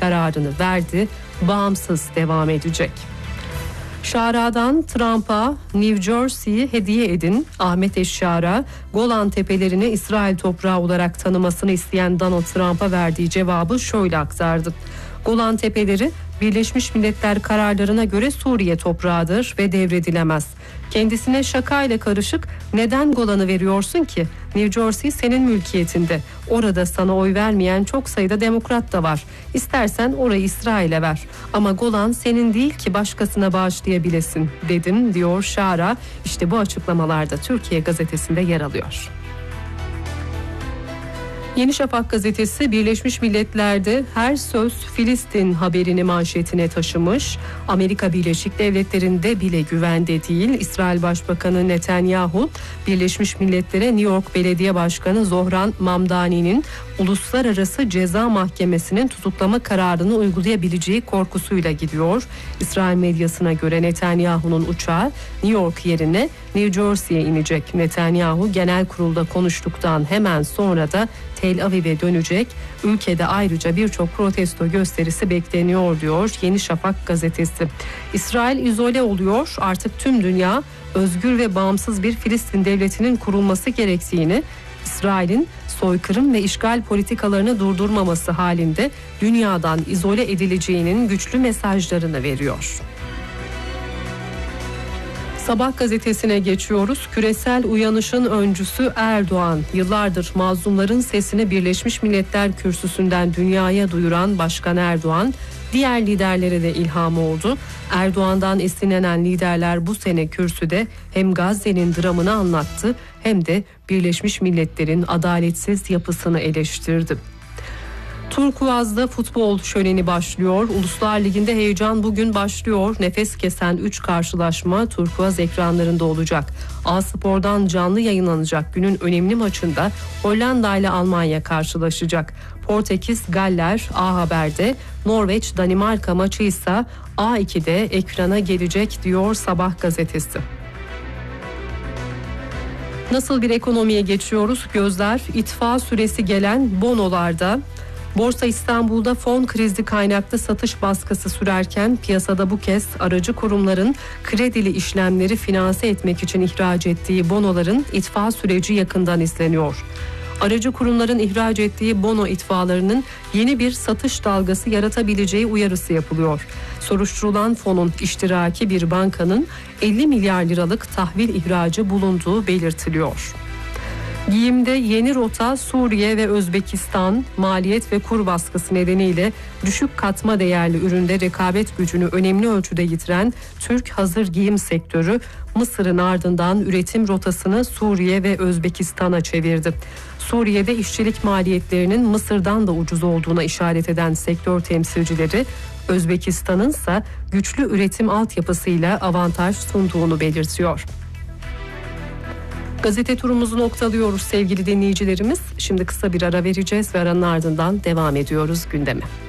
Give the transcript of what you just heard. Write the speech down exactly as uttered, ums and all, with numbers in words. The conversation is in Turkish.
kararını verdi. Bağımsız devam edecek. Şara'dan Trump'a New Jersey'yi hediye edin. Ahmet Eşşara, Golan Tepelerini İsrail toprağı olarak tanımasını isteyen Donald Trump'a verdiği cevabı şöyle aktardı. Golan Tepeleri Birleşmiş Milletler kararlarına göre Suriye toprağıdır ve devredilemez. Kendisine şakayla karışık neden Golan'ı veriyorsun ki? New Jersey senin mülkiyetinde. Orada sana oy vermeyen çok sayıda demokrat da var. İstersen orayı İsrail'e ver. Ama Golan senin değil ki başkasına bağışlayabilesin dedim diyor Şara. İşte bu açıklamalarda Türkiye Gazetesi'nde yer alıyor. Yeni Şafak gazetesi Birleşmiş Milletler'de her söz Filistin haberini manşetine taşımış. Amerika Birleşik Devletleri'nde bile güvende değil. İsrail Başbakanı Netanyahu, Birleşmiş Milletler'e New York Belediye Başkanı Zohran Mamdani'nin Uluslararası Ceza Mahkemesi'nin tutuklama kararını uygulayabileceği korkusuyla gidiyor. İsrail medyasına göre Netanyahu'nun uçağı New York yerine New Jersey'ye inecek. Netanyahu genel kurulda konuştuktan hemen sonra da Tel Aviv'e dönecek. Ülkede ayrıca birçok protesto gösterisi bekleniyor diyor Yeni Şafak gazetesi. İsrail izole oluyor. Artık tüm dünya özgür ve bağımsız bir Filistin devletinin kurulması gerektiğini, İsrail'in soykırım ve işgal politikalarını durdurmaması halinde dünyadan izole edileceğinin güçlü mesajlarını veriyor. Sabah gazetesine geçiyoruz. Küresel uyanışın öncüsü Erdoğan. Yıllardır mazlumların sesini Birleşmiş Milletler kürsüsünden dünyaya duyuran Başkan Erdoğan, diğer liderlere de ilham oldu. Erdoğan'dan esinlenen liderler bu sene kürsüde hem Gazze'nin dramını anlattı hem de Birleşmiş Milletler'in adaletsiz yapısını eleştirdi. Turkuaz'da futbol şöleni başlıyor. Uluslar Ligi'nde heyecan bugün başlıyor. Nefes kesen üç karşılaşma Turkuaz ekranlarında olacak. A-Spor'dan canlı yayınlanacak günün önemli maçında Hollanda ile Almanya karşılaşacak. Portekiz Galler A Haber'de, Norveç Danimarka maçı ise A iki'de ekrana gelecek diyor Sabah gazetesi. Nasıl bir ekonomiye geçiyoruz? Gözler itfa süresi gelen bonolarda. Borsa İstanbul'da fon krizi kaynaklı satış baskısı sürerken piyasada bu kez aracı kurumların kredili işlemleri finanse etmek için ihraç ettiği bonoların itfa süreci yakından izleniyor. Aracı kurumların ihraç ettiği bono itfalarının yeni bir satış dalgası yaratabileceği uyarısı yapılıyor. Soruşturulan fonun iştiraki bir bankanın elli milyar liralık tahvil ihracı bulunduğu belirtiliyor. Giyimde yeni rota Suriye ve Özbekistan maliyet ve kur baskısı nedeniyle düşük katma değerli üründe rekabet gücünü önemli ölçüde yitiren Türk hazır giyim sektörü Mısır'ın ardından üretim rotasını Suriye ve Özbekistan'a çevirdi. Suriye'de işçilik maliyetlerinin Mısır'dan da ucuz olduğuna işaret eden sektör temsilcileri Özbekistan'ın ise güçlü üretim altyapısıyla avantaj sunduğunu belirtiyor. Gazete turumuzu noktalıyoruz sevgili dinleyicilerimiz. Şimdi kısa bir ara vereceğiz ve aranın ardından devam ediyoruz gündeme.